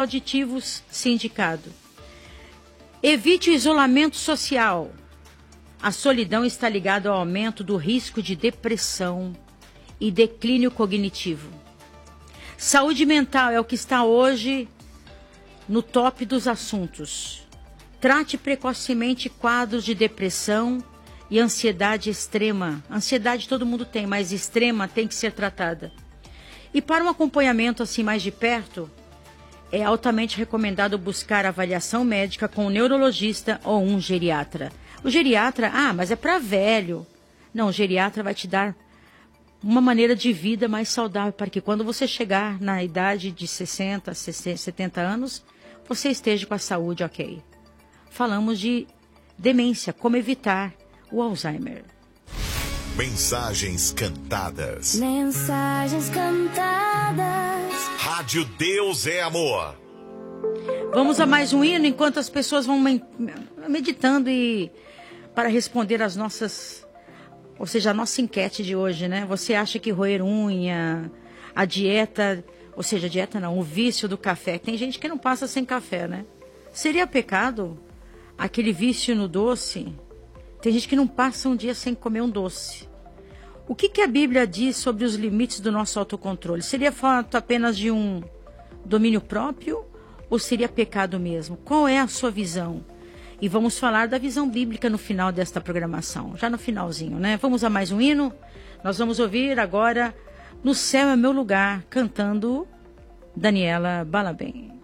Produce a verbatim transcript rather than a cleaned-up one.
aditivos, se indicado. Evite o isolamento social. A solidão está ligada ao aumento do risco de depressão e declínio cognitivo. Saúde mental é o que está hoje no top dos assuntos. Trate precocemente quadros de depressão e ansiedade extrema. Ansiedade todo mundo tem, mas extrema tem que ser tratada. E para um acompanhamento assim mais de perto, é altamente recomendado buscar avaliação médica com um neurologista ou um geriatra. O geriatra, ah, mas é para velho. Não, o geriatra vai te dar uma maneira de vida mais saudável para que quando você chegar na idade de sessenta, setenta anos, você esteja com a saúde ok. Falamos de demência, como evitar o Alzheimer. Mensagens cantadas. Mensagens cantadas. Rádio Deus é Amor. Vamos a mais um hino enquanto as pessoas vão meditando e para responder as nossas, ou seja, a nossa enquete de hoje, né? Você acha que roer unha, a dieta, ou seja, a dieta não, o vício do café. Tem gente que não passa sem café, né? Seria pecado aquele vício no doce? Tem gente que não passa um dia sem comer um doce. O que, que a Bíblia diz sobre os limites do nosso autocontrole? Seria fato apenas de um domínio próprio ou seria pecado mesmo? Qual é a sua visão? E vamos falar da visão bíblica no final desta programação, já no finalzinho, né? Vamos a mais um hino? Nós vamos ouvir agora No Céu é Meu Lugar, cantando Daniela Balabem.